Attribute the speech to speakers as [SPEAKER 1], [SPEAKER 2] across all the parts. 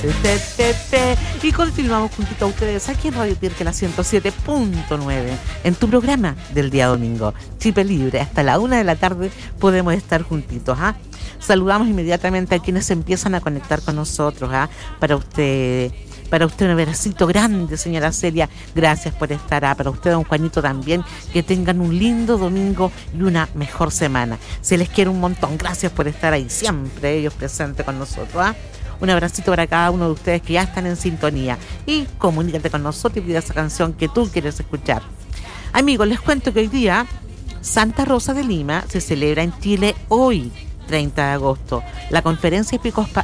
[SPEAKER 1] Y continuamos juntito a ustedes aquí en Radio Pirque, la 107.9, en tu programa del día domingo. Chip libre, hasta la 1 de la tarde podemos estar juntitos. Saludamos inmediatamente a quienes empiezan a conectar con nosotros. Para usted un abracito grande, señora Celia, gracias por estar. Para usted, don Juanito, también, que tengan un lindo domingo y una mejor semana. Se les quiere un montón, gracias por estar ahí siempre, ellos presentes con nosotros. Un abracito para cada uno de ustedes que ya están en sintonía. Y comunícate con nosotros y pide esa canción que tú quieres escuchar. Amigos, les cuento que hoy día Santa Rosa de Lima se celebra en Chile hoy, 30 de agosto. La conferencia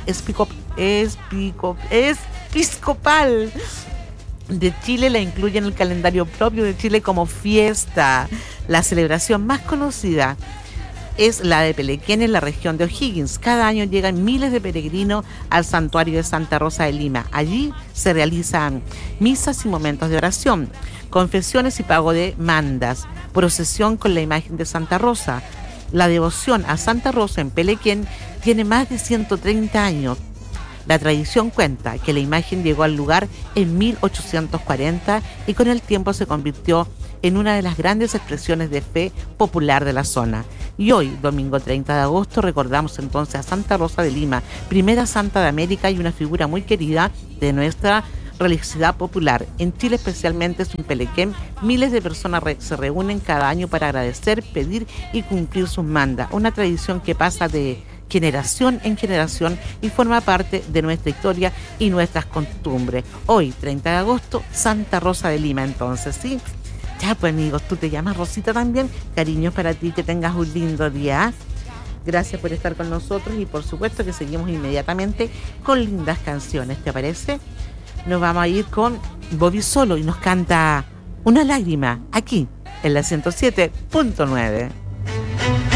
[SPEAKER 1] episcopal de Chile la incluye en el calendario propio de Chile como fiesta. La celebración más conocida es la de Pelequén, en la región de O'Higgins. Cada año llegan miles de peregrinos al santuario de Santa Rosa de Lima. Allí se realizan misas y momentos de oración, confesiones y pago de mandas, procesión con la imagen de Santa Rosa. La devoción a Santa Rosa en Pelequén tiene más de 130 años. La tradición cuenta que la imagen llegó al lugar en 1840 y con el tiempo se convirtió en una de las grandes expresiones de fe popular de la zona. Y hoy, domingo 30 de agosto, recordamos entonces a Santa Rosa de Lima, primera santa de América y una figura muy querida de nuestra religiosidad popular. En Chile, especialmente en Pelequén, miles de personas se reúnen cada año para agradecer, pedir y cumplir sus mandas. Una tradición que pasa de generación en generación y forma parte de nuestra historia y nuestras costumbres. Hoy, 30 de agosto, Santa Rosa de Lima, entonces, ¿sí? Ya, pues, amigos, tú te llamas Rosita también. Cariños para ti, que tengas un lindo día. Gracias por estar con nosotros y por supuesto que seguimos inmediatamente con lindas canciones, ¿te parece? Nos vamos a ir con Bobby Solo y nos canta Una lágrima aquí en la 107.9.